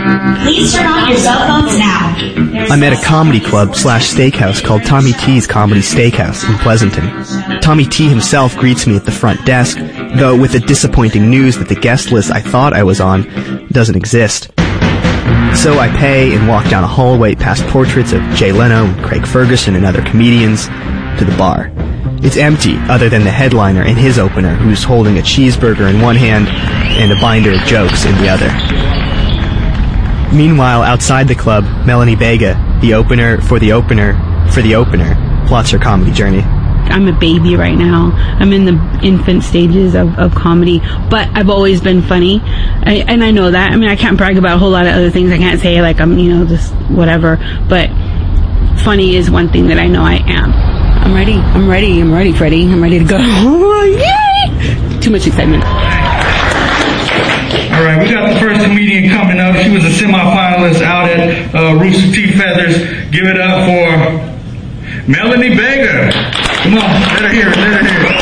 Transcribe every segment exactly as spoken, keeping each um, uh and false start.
Please turn off your cell phones now. I'm at a comedy club slash steakhouse called Tommy T's Comedy Steakhouse in Pleasanton. Tommy T himself greets me at the front desk, though with the disappointing news that the guest list I thought I was on doesn't exist. So I pay and walk down a hallway past portraits of Jay Leno, Craig Ferguson, and other comedians to the bar. It's empty, other than the headliner and his opener, who's holding a cheeseburger in one hand and a binder of jokes in the other. Meanwhile, outside the club, Melanie Vega, the opener for the opener for the opener, plots her comedy journey. I'm a baby right now. I'm in the infant stages of, of comedy, but I've always been funny, I, and I know that. I mean, I can't brag about a whole lot of other things. I can't say, like, I'm, you know, just whatever, but funny is one thing that I know I am. I'm ready. I'm ready. I'm ready, Freddie. I'm ready to go. Oh, yay! Too much excitement. All right, we got the first comedian coming up. She was a semifinalist out at uh, Rooster Teeth Feathers. Give it up for Melanie Vega. Come on, let her hear it, let her hear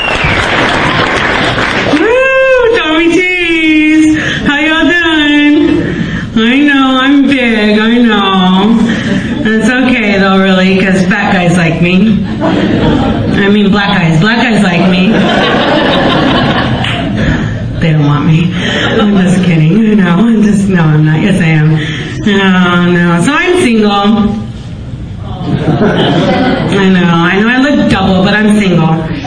it. Woo, Tommy T's. How y'all doing? I know, I'm big, I know. It's okay though, really, because fat guys like me. I mean, black guys. Black guys like me. They don't want me. I'm just kidding. You know, I'm just, no, I'm not. Yes, I am. Oh, no. So I'm single. I know. I know I look double, but I'm single.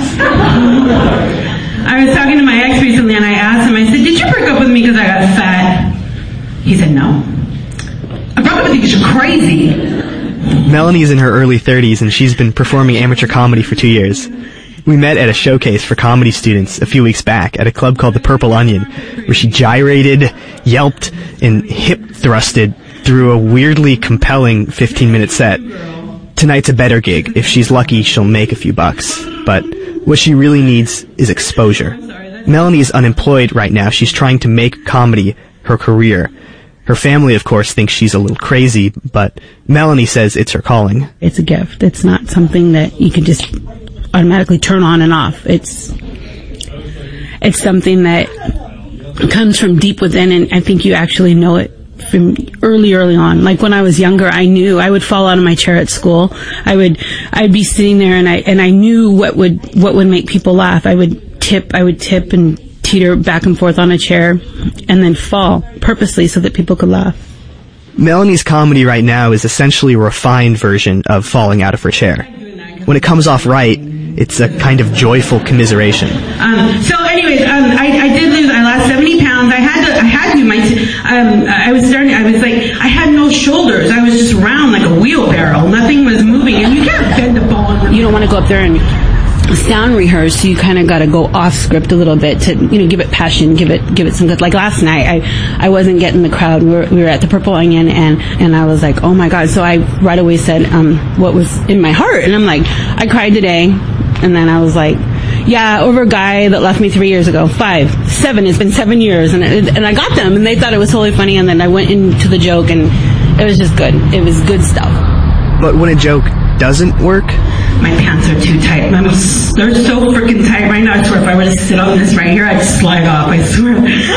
I was talking to my ex recently, and I asked him, I said, did you break up with me because I got fat? He said, no. I broke up with you because you're crazy. Melanie's in her early thirties, and she's been performing amateur comedy for two years. We met at a showcase for comedy students a few weeks back at a club called the Purple Onion, where she gyrated, yelped, and hip-thrusted through a weirdly compelling fifteen-minute set. Tonight's a better gig. If she's lucky, she'll make a few bucks. But what she really needs is exposure. Melanie is unemployed right now. She's trying to make comedy her career. Her family, of course, thinks she's a little crazy, but Melanie says it's her calling. It's a gift. It's not something that you can just automatically turn on and off. It's it's something that comes from deep within, and I think you actually know it from early, early on. Like when I was younger, I knew I would fall out of my chair at school. I would, I'd be sitting there, and I and I knew what would what would make people laugh. I would tip, I would tip and teeter back and forth on a chair, and then fall purposely so that people could laugh. Melanie's comedy right now is essentially a refined version of falling out of her chair. When it comes off right, it's a kind of joyful commiseration. Um, so, anyways, um, I, I did lose. I lost seventy pounds. I had to. I had to. My. T- um, I was starting. I was like. I had no shoulders. I was just round like a wheelbarrow. Nothing was moving, and you can't bend a bow. You don't want to go up there and sound rehearse. So you kind of got to go off script a little bit to, you know, give it passion, give it, give it some good. Like last night, I, I wasn't getting the crowd. We were, we were at the Purple Onion, and, and I was like, oh my God. So I right away said, um, what was in my heart, and I'm like, I cried today, and then I was like, yeah, over a guy that left me three years ago. Five, seven. It's been seven years, and it, and I got them, and they thought it was totally funny, and then I went into the joke, and it was just good. It was good stuff. But when a joke doesn't work, my pants are too tight. My, they're so freaking tight right now. I swear if I were to sit on this right here, I'd slide off. I swear.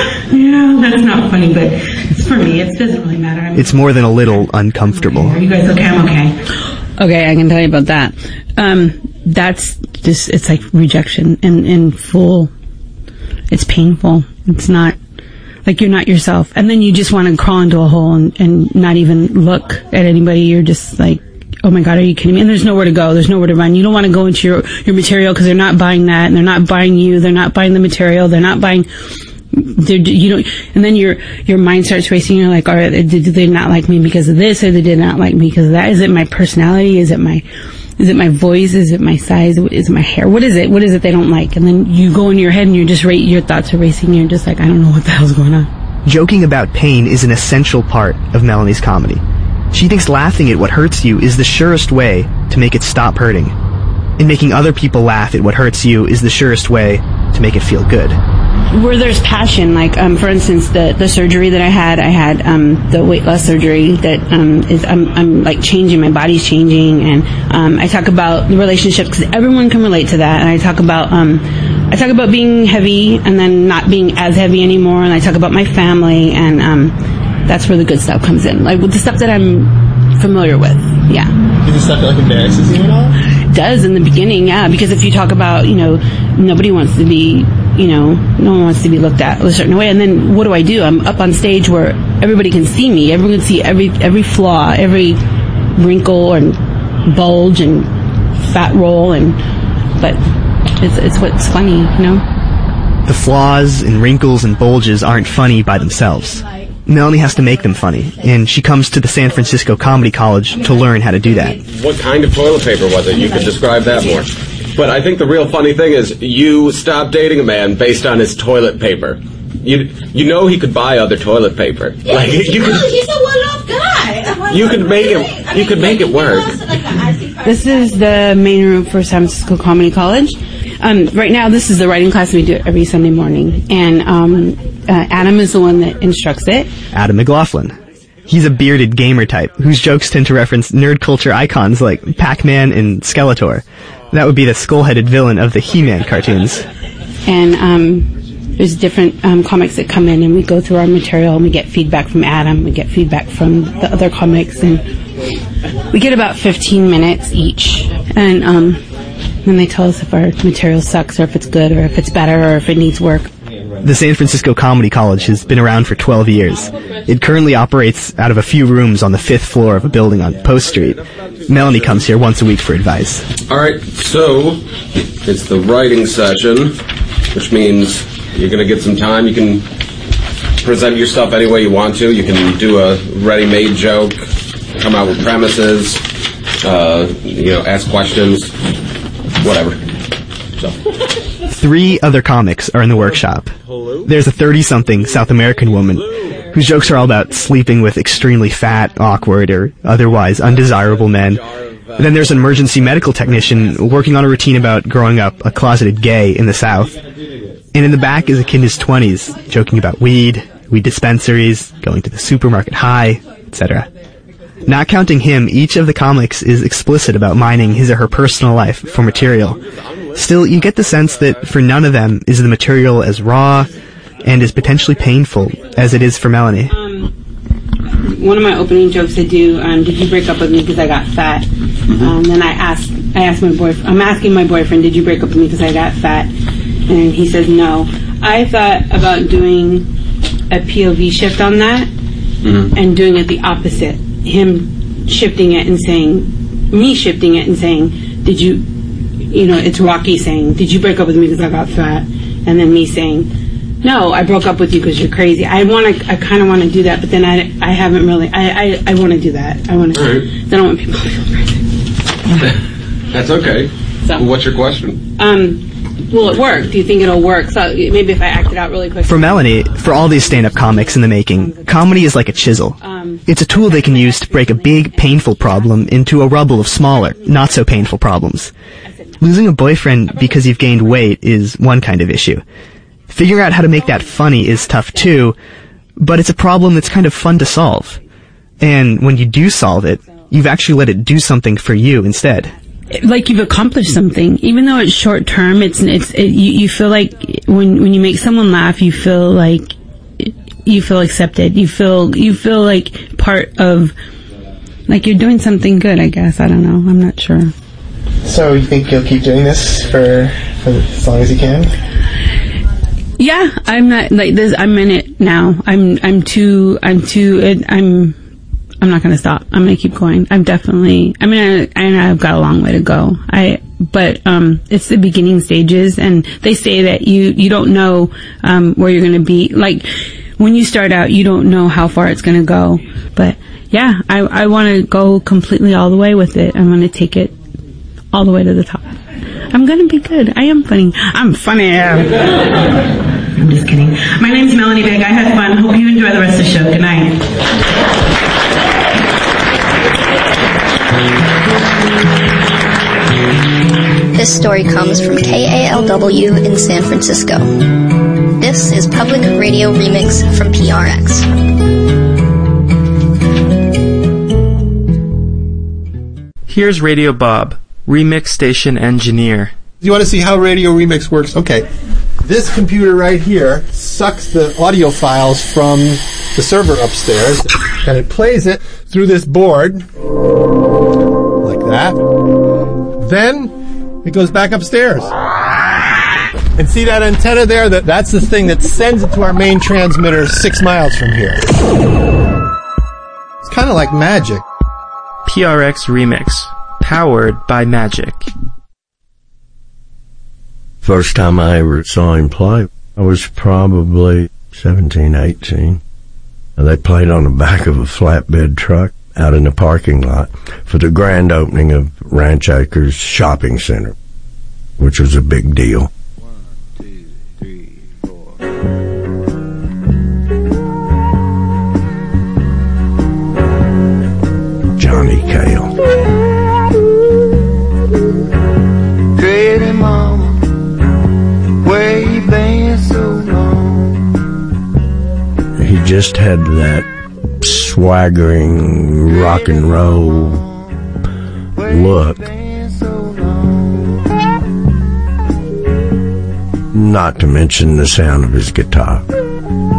Yeah, that's not funny, but it's for me. It doesn't really matter. I'm it's more than a little uncomfortable. Are you guys okay? I'm okay. Okay, I can tell you about that. Um, that's just, it's like rejection and, and full, it's painful. It's not, like you're not yourself. And then you just want to crawl into a hole and, and not even look at anybody. You're just like, oh my God, are you kidding me? And there's nowhere to go. There's nowhere to run. You don't want to go into your, your material because they're not buying that, and they're not buying you. They're not buying the material. They're not buying, they're, you don't, and then your, your mind starts racing. You're like, all right, did they not like me because of this, or they did not like me because of that? Is it my personality? Is it my, is it my voice? Is it my size? Is it my hair? What is it? What is it they don't like? And then you go in your head and you're just, ra- your thoughts are racing. You're just like, I don't know what the hell's going on. Joking about pain is an essential part of Melanie's comedy. She thinks laughing at what hurts you is the surest way to make it stop hurting. And making other people laugh at what hurts you is the surest way to make it feel good. Where there's passion, like, um, for instance, the, the surgery that I had, I had, um, the weight loss surgery that, um, is, I'm, I'm, like, changing, my body's changing, and, um, I talk about the relationships, because everyone can relate to that, and I talk about, um, I talk about being heavy, and then not being as heavy anymore, and I talk about my family, and, um, that's where the good stuff comes in. Like with the stuff that I'm familiar with. Yeah. Does the stuff like embarrasses you at all? It does in the beginning, yeah. Because if you talk about, you know, nobody wants to be, you know, no one wants to be looked at a certain way. And then what do I do? I'm up on stage where everybody can see me. Everyone can see every every flaw, every wrinkle and bulge and fat roll, and but it's it's what's funny, you know. The flaws and wrinkles and bulges aren't funny by themselves. Melanie has to make them funny, and she comes to the San Francisco Comedy College to learn how to do that. What kind of toilet paper was it? You could describe that more. But I think the real funny thing is you stopped dating a man based on his toilet paper. You you know he could buy other toilet paper. Yeah, like you no, could, he's a well-off guy. You could make it. You could make it work. This is the main room for San Francisco Comedy College. Um, right now, this is the writing class. We do it every Sunday morning, and um, uh, Adam is the one that instructs it. Adam McLaughlin. He's a bearded gamer type whose jokes tend to reference nerd culture icons like Pac-Man and Skeletor. That would be the skull-headed villain of the He-Man cartoons. And um, there's different um, comics that come in, and we go through our material, and we get feedback from Adam, we get feedback from the other comics, and we get about fifteen minutes each. And um, then they tell us if our material sucks, or if it's good, or if it's better, or if it needs work. The San Francisco Comedy College has been around for twelve years. It currently operates out of a few rooms on the fifth floor of a building on Post Street. Melanie comes here once a week for advice. All right, so it's the writing session, which means you're going to get some time. You can present your stuff any way you want to. You can do a ready-made joke, come out with premises, uh, you know, ask questions, whatever. So. Three other comics are in the workshop. There's a thirty-something South American woman whose jokes are all about sleeping with extremely fat, awkward, or otherwise undesirable men. And then there's an emergency medical technician working on a routine about growing up a closeted gay in the South. And in the back is a kid in his twenties joking about weed, weed dispensaries, going to the supermarket high, et cetera. Not counting him, each of the comics is explicit about mining his or her personal life for material. Still, you get the sense that for none of them is the material as raw and as potentially painful as it is for Melanie. Um, one of my opening jokes I do, um, did you break up with me because I got fat? Mm-hmm. Um, then I asked, I asked my boyfriend, I'm asking my boyfriend, did you break up with me because I got fat? And he says no. I thought about doing a P O V shift on that, mm-hmm. and doing it the opposite. Him shifting it and saying, me shifting it and saying, did you, you know, it's Rocky saying, did you break up with me because I got fat? And then me saying, no, I broke up with you because you're crazy. I want to, I kind of want to do that, but then I, I haven't really, I, I, I want to do that. I want to, right. Then I don't want people to feel crazy. That's okay. So, well, what's your question? Um, will it work? Do you think it'll work? So maybe if I act it out really quick. For Melanie, for all these stand-up comics in the making, comedy is like a chisel. Um, it's a tool they can use to break a big, painful problem into a rubble of smaller, not-so-painful problems. Losing a boyfriend because you've gained weight is one kind of issue. Figuring out how to make that funny is tough too, but it's a problem that's kind of fun to solve. And when you do solve it, you've actually let it do something for you instead. Like you've accomplished something, even though it's short term. It's it's it, you, you feel like when when you make someone laugh, you feel like you feel accepted. You feel you feel like part of, like you're doing something good. I guess I don't know. I'm not sure. So you think you'll keep doing this for, for as long as you can? Yeah, I'm not like this. I'm in it now. I'm I'm too I'm too I'm. I'm not going to stop. I'm going to keep going. I'm definitely, I mean, I, I know I've got a long way to go. I, but, um, it's the beginning stages, and they say that you, you don't know, um, where you're going to be. Like, when you start out, you don't know how far it's going to go. But, yeah, I, I want to go completely all the way with it. I'm going to take it all the way to the top. I'm going to be good. I am funny. I'm funny. I'm just kidding. My name's Melanie Beg. I had fun. Hope you enjoy the rest of the show. Good night. This story comes from K A L W in San Francisco. This is Public Radio Remix from P R X. Here's Radio Bob, Remix Station Engineer. You want to see how Radio Remix works? Okay. This computer right here sucks the audio files from the server upstairs, and it plays it through this board, like that. Then it goes back upstairs. And see that antenna there? That, that's the thing that sends it to our main transmitter six miles from here. It's kind of like magic. P R X Remix, powered by Magic. First time I ever saw him play, I was probably seventeen, eighteen. They played on the back of a flatbed truck out in the parking lot for the grand opening of Ranch Acres Shopping Center, which was a big deal. Johnny Cale. Pretty mama, where you been so long? He just had that swaggering rock and roll look. Not to mention the sound of his guitar.